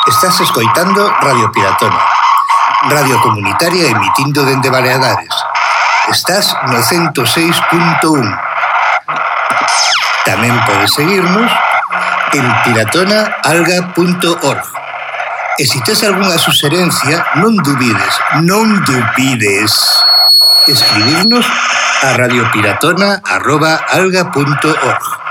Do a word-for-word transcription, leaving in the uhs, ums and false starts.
Estás escoitando Radio Piratona, radio comunitaria emitindo dende Baleares. Estás no ciento seis punto un. Tamén podes seguirnos en piratona alga punto org. E se tes algunha suxerencia, non dubides, non dubides escribirnos a radiopiratona arroba alga punto org.